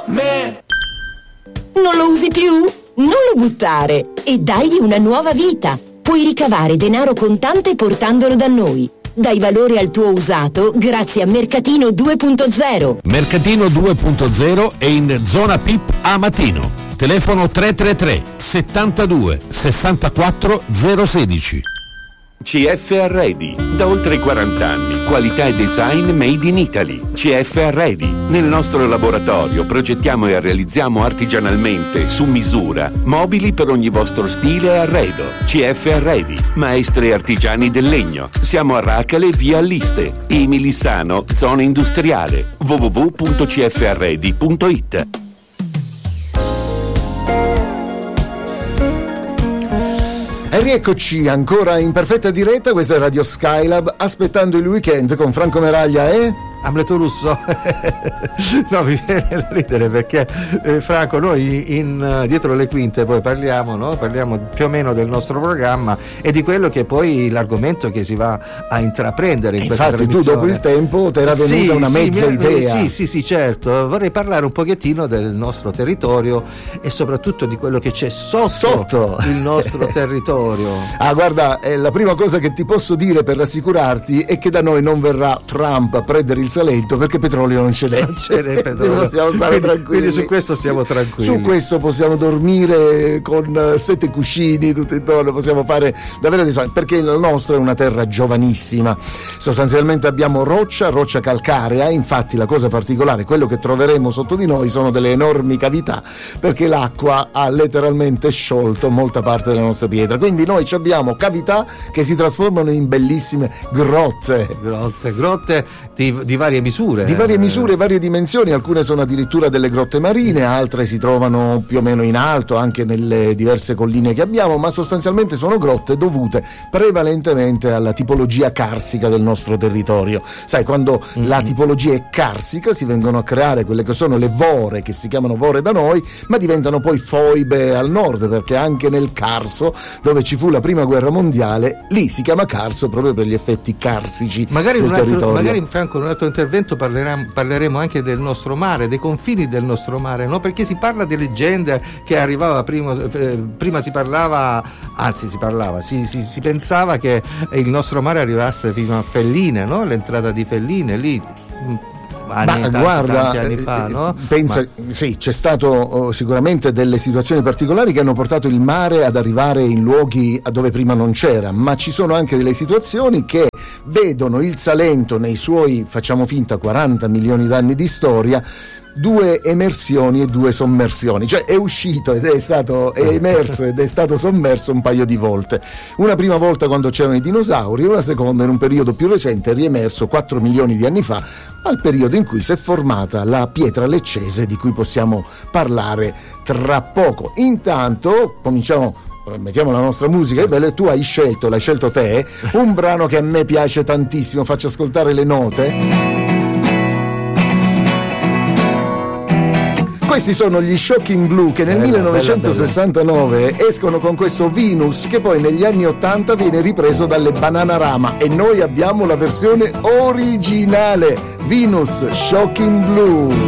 Non lo usi più? Non lo buttare e dagli una nuova vita. Puoi ricavare denaro contante portandolo da noi. Dai valore al tuo usato grazie a Mercatino 2.0. Mercatino 2.0 è in zona PIP a Matino. Telefono 333 72 64 016. CF Arredi, da oltre 40 anni, qualità e design made in Italy. CF Arredi, nel nostro laboratorio progettiamo e realizziamo artigianalmente, su misura, mobili per ogni vostro stile e arredo. CF Arredi, maestri artigiani del legno. Siamo a Racale, via Alliste, Emilissano, zona industriale. www.cfarredi.it. E rieccoci ancora in perfetta diretta, questa è Radio Skylab, aspettando il weekend con Franco Meraglia e... Amleto Russo. No, mi viene da ridere perché Franco, noi dietro le quinte poi parliamo, no? Parliamo più o meno del nostro programma e di quello che poi l'argomento che si va a intraprendere in questa infatti trasmissione. Tu dopo il tempo ti era venuta una mezza idea. Sì, certo. Vorrei parlare un pochettino del nostro territorio e soprattutto di quello che c'è sotto il nostro territorio. Guarda, la prima cosa che ti posso dire per rassicurarti è che da noi non verrà Trump a prendere il Salento perché petrolio non ce n'è. Non ce n'è petrolio. Possiamo stare tranquilli. Quindi su questo stiamo tranquilli. Su questo possiamo dormire con 7 cuscini tutto intorno, possiamo fare davvero dei sogni, perché la nostra è una terra giovanissima. Sostanzialmente abbiamo roccia calcarea, infatti la cosa particolare, quello che troveremo sotto di noi sono delle enormi cavità, perché l'acqua ha letteralmente sciolto molta parte della nostra pietra. Quindi noi abbiamo cavità che si trasformano in bellissime grotte di varie misure. Di varie misure, varie dimensioni, alcune sono addirittura delle grotte marine, altre si trovano più o meno in alto, anche nelle diverse colline che abbiamo, ma sostanzialmente sono grotte dovute prevalentemente alla tipologia carsica del nostro territorio. Sai, quando la tipologia è carsica si vengono a creare quelle che sono le vore, che si chiamano vore da noi, ma diventano poi foibe al nord, perché anche nel Carso, dove ci fu la prima guerra mondiale, lì si chiama Carso proprio per gli effetti carsici del territorio. Magari Franco, in un altro intervento parleremo anche del nostro mare, dei confini del nostro mare, no? Perché si parla di leggende che arrivava prima si pensava che il nostro mare arrivasse fino a Felline, no? L'entrata di Felline lì. Tanti anni fa, no? Sì, c'è stato sicuramente delle situazioni particolari che hanno portato il mare ad arrivare in luoghi dove prima non c'era, ma ci sono anche delle situazioni che vedono il Salento nei suoi, facciamo finta, 40 milioni d'anni di storia, 2 emersioni e 2 sommersioni, cioè è uscito ed è emerso ed è stato sommerso un paio di volte. Una prima volta quando c'erano i dinosauri, una seconda in un periodo più recente, è riemerso 4 milioni di anni fa, al periodo in cui si è formata la pietra leccese, di cui possiamo parlare tra poco. Intanto mettiamo la nostra musica, è bello, e tu l'hai scelto te, un brano che a me piace tantissimo, faccio ascoltare le note. Questi sono gli Shocking Blue che nel 1969 escono con questo Venus, che poi negli anni 80 viene ripreso dalle Bananarama, e noi abbiamo la versione originale, Venus Shocking Blue.